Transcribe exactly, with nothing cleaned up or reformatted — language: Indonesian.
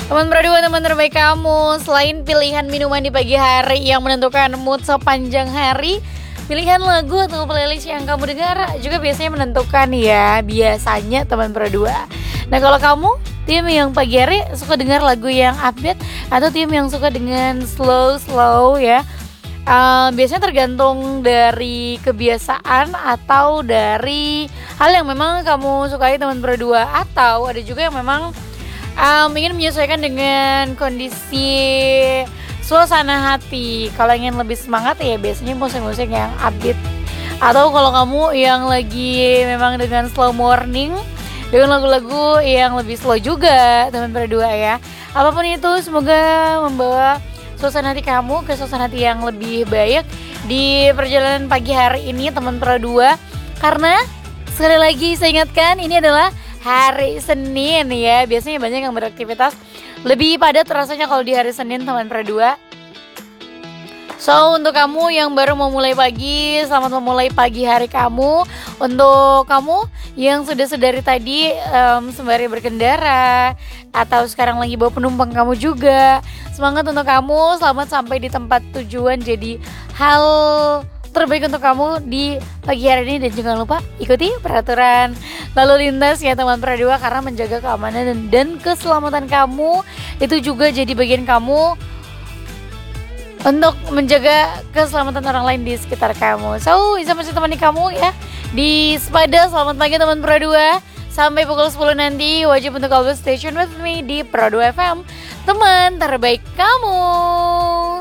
Teman berdua, teman terbaik kamu. Selain pilihan minuman di pagi hari yang menentukan mood sepanjang hari, pilihan lagu atau playlist yang kamu dengar juga biasanya menentukan ya. Biasanya teman berdua. Nah kalau kamu tim yang pagi hari suka dengar lagu yang upbeat atau tim yang suka dengan slow-slow ya, uh, biasanya tergantung dari kebiasaan atau dari hal yang memang kamu sukai teman berdua. Atau ada juga yang memang um, ingin menyesuaikan dengan kondisi suasana hati. Kalau ingin lebih semangat ya biasanya musik-musik yang upbeat. Atau kalau kamu yang lagi memang dengan slow morning, dengan lagu-lagu yang lebih slow juga teman berdua ya. Apapun itu semoga membawa suasana hati kamu ke suasana hati yang lebih baik di perjalanan pagi hari ini teman berdua. Karena sekali lagi saya ingatkan ini adalah hari Senin ya. Biasanya banyak yang beraktivitas lebih padat rasanya kalau di hari Senin teman berdua. So untuk kamu yang baru memulai pagi, selamat memulai pagi hari kamu. Untuk kamu yang sudah sedari tadi um, sembari berkendara atau sekarang lagi bawa penumpang kamu juga, semangat untuk kamu, selamat sampai di tempat tujuan. Jadi hal terbaik untuk kamu di pagi hari ini. Dan jangan lupa ikuti peraturan lalu lintas ya teman berdua, karena menjaga keamanan dan, dan keselamatan kamu itu juga jadi bagian kamu untuk menjaga keselamatan orang lain di sekitar kamu. So, bisa masih temani kamu ya di Sepada. Selamat pagi teman Pro dua. Sampai pukul sepuluh nanti wajib untuk always station with me di Pro dua F M, teman terbaik kamu.